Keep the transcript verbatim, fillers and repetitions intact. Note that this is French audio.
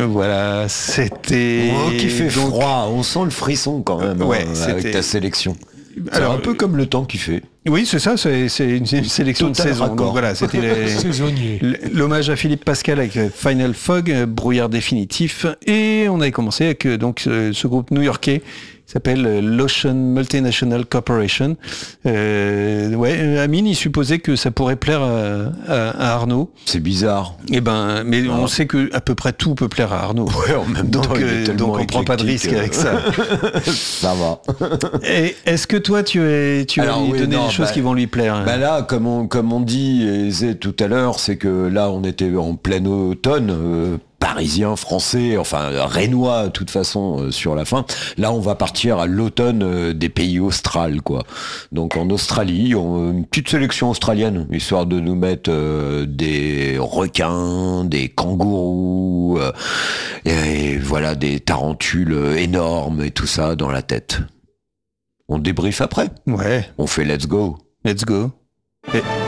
Voilà, c'était... Oh, qui fait donc... froid, on sent le frisson quand même euh, ouais, hein, c'était... avec ta sélection. C'est Alors, un peu comme le temps qui fait. Oui, c'est ça, c'est, c'est une, une sélection Total de saison. raccord. Donc voilà, c'était les, Saisonnier. l'hommage à Philippe Pascal avec Final Fog, brouillard définitif. Et on avait commencé avec donc ce, ce groupe new-yorkais qui s'appelle l'Ocean Multinational Corporation. Euh, ouais, Amine, il supposait que ça pourrait plaire à, à, à Arnaud. C'est bizarre. Eh ben, mais ah. on sait que à peu près tout peut plaire à Arnaud. Ouais, en même donc, temps, il est euh, tellement donc on prend pas de risque euh... avec ça. Ça va. Et est-ce que toi, tu, es, tu Alors, vas lui oui, donner non, des choses bah, qui vont lui plaire? Bah là, comme on, comme on dit tout à l'heure, c'est que là, on était en plein automne. Euh, parisien, français, enfin rénois de toute façon euh, sur la fin. Là, on va partir à l'automne euh, des pays australes, quoi. Donc en Australie, on, une petite sélection australienne, histoire de nous mettre euh, des requins, des kangourous, euh, et, et voilà, des tarentules énormes et tout ça dans la tête. On débriefe après. Ouais. On fait let's go. Let's go. Et...